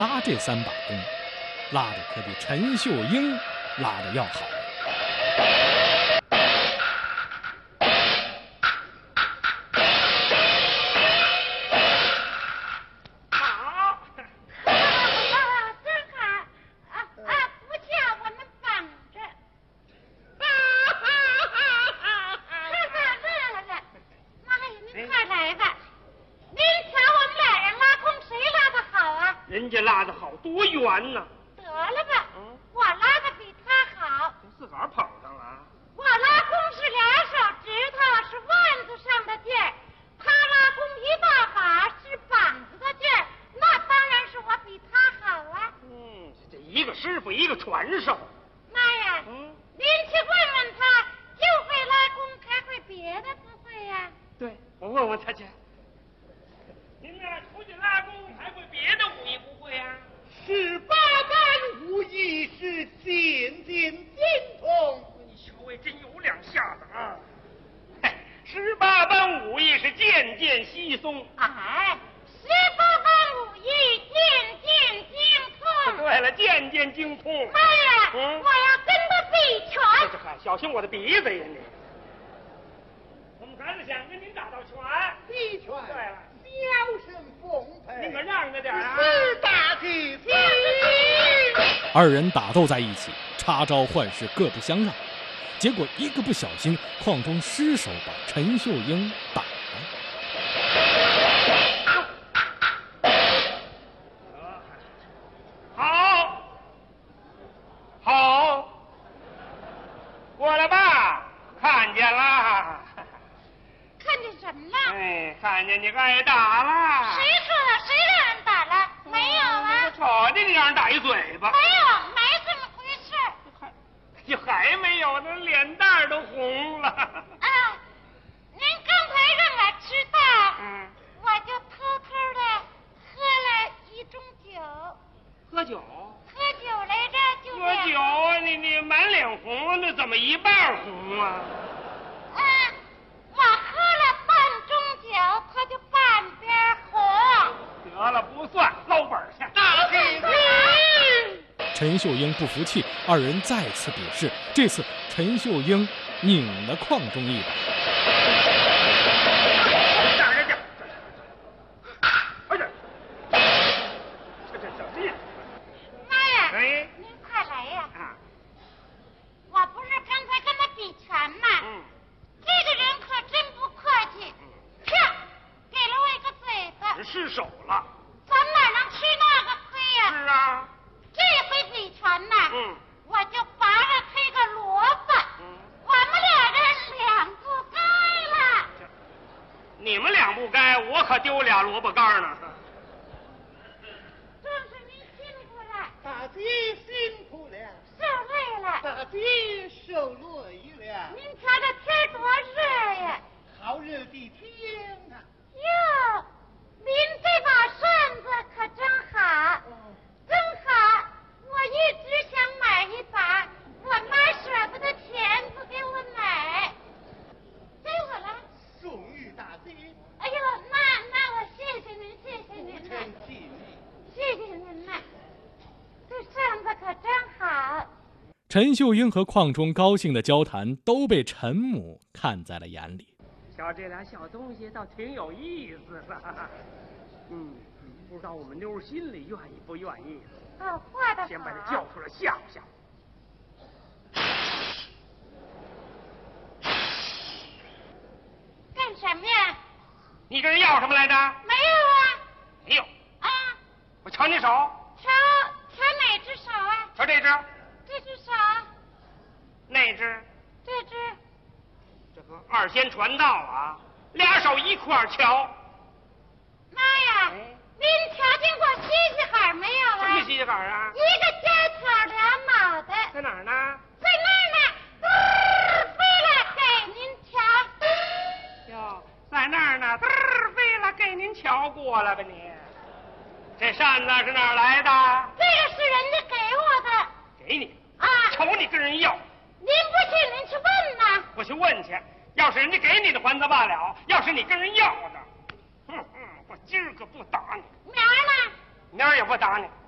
搭这3把弓，拉的可比陈秀英拉的要好。 人家拉得好，多远呢？ 得了吧，我拉的比他好。 自个儿捧上了。 我拉弓是2手指头，是腕子上的劲儿；他拉弓1大把，是膀子的劲儿。那当然是我比他好啊。 这一个师傅一个传授。 妈呀，您去问问他，就会拉弓，还会别的不会呀？ 对，我问问他去。您呢，出去拉弓还会别的武艺不会啊 ？18般武艺是渐渐精通。 你小尉真有两下子啊！18般武艺是渐渐稀松。 哎，18般武艺渐渐精通。 对了，渐渐精通。 妈呀，我要跟他比拳。 小心我的鼻子呀你！我们孩子想跟您打道拳。 比拳。 对了。 笑声丰沛， 你可让着点啊！ 是大吉星。 2人打斗在一起，插招换式各不相让，结果一个不小心，邝中失手把陈秀英打了。 好，过来吧，看见了。 看见什么了？ 看见你挨打了。 谁说的？谁让人打了？没有啊。 我瞅见你让人打一嘴巴。 没有，没这么回事。 还没有呢，脸蛋都红了。 您刚才让我知道，我就偷偷的喝了1盅酒。 喝酒？ 喝酒来着，就喝酒，你满脸红，那怎么一半红啊？ 我喝了半盅酒，他就半边红。 得了，不算，捞本去。 大吉星！ 陈秀英不服气，2人再次比试，这次陈秀英拧了邝中一把。 这什么呀？ 妈呀！您快来呀！我不是刚才跟他比拳吗？这个人可真不客气，啪，给了我一个嘴巴。 失手了。 咱哪能吃那个亏呀？ 是啊。 这回比拳呢，我就拔了他一个萝卜。我们2人两不该了。 你们俩不该，我可丢俩萝卜干呢。 真是您辛苦了。 大吉辛苦了。 受累了。 大吉受累了。 您瞧这天多热呀！ 好热的天呐！ 哟，您这把扇子可真好，真好！我一直想买一把，我妈舍不得钱不给我买，给我了。 送与大吉。 哎呦，那我谢谢您，谢谢您呐，谢谢您呐，这扇子可真好。 陈秀英和邝中高兴的交谈都被陈母看在了眼里。 瞧这俩小东西倒挺有意思的。不知道我们妞心里愿意不愿意。 画的好。 先把他叫出来吓唬吓唬。 干什么呀？ 你跟人要什么来着？ 没有啊。 没有。我瞧你手。 瞧哪只手啊？ 瞧这只。 这只手。 那只。 这只。 这个2仙传道啊，俩手一块瞧。 妈呀！您瞧见过西西海没有啊？ 什么西西海啊？ 一个尖挑2脑袋。 在哪儿呢？ 在那儿呢，飞了给您瞧。 哟，在那儿呢，飞了给您瞧过了吧你？这扇子是哪儿来的？ 这个是人家给我的。 给你啊？ 瞅你跟人要。 您不信，您去问呐。 我去问去，要是人家给你的还则罢了，要是你跟人要的，我今儿个不打你。 明儿呢？ 明儿也不打你。